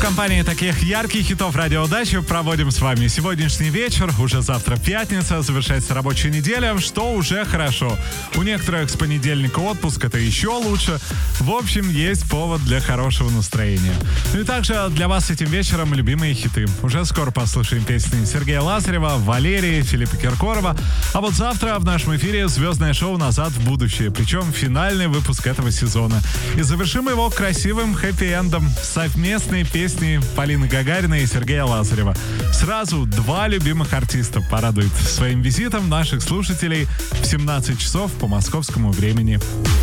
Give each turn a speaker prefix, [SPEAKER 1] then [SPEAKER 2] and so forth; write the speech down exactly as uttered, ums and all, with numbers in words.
[SPEAKER 1] компании таких ярких хитов радиодачи проводим с вами сегодняшний вечер. Уже завтра пятница, завершается рабочая неделя, что уже хорошо. У некоторых с понедельника отпуск, это еще лучше. В общем, есть повод для хорошего настроения. Ну и также для вас этим вечером любимые хиты. Уже скоро послушаем песни Сергея Лазарева, Валерии, Филиппа Киркорова. А вот завтра в нашем эфире звездное шоу «Назад в будущее». Причем финальный выпуск этого сезона. И завершим его красивым хэппи-эндом совместной песни Полины Гагариной и Сергея Лазарева. Сразу два любимых артиста порадует своим визитом наших слушателей в семнадцать часов по московскому времени.